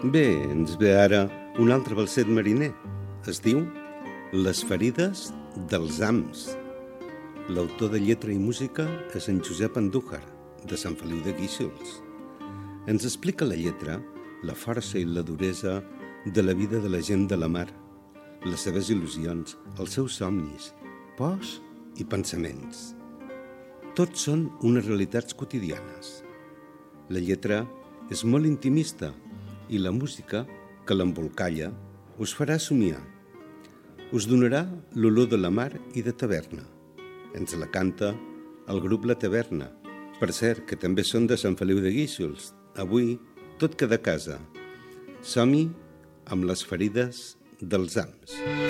Bé, ens ve ara un altre balset mariner. Es diu Les ferides dels ams. L'autor de lletra i música és en Josep Andújar, de Sant Feliu de Guíxols. Ens explica la lletra la força i la duresa de la vida de la gent de la mar, les seves il·lusions, els seus somnis, pors i pensaments. Tots són unes realitats quotidianes. La lletra és molt intimista i la música, que l'embolcalla, us farà somiar. Us donarà l'olor de la mar i de taverna. Ens la canta el grup La Taverna. Per cert, que també són de Sant Feliu de Guíxols. Avui tot queda a casa. Som-hi amb les ferides dels ams.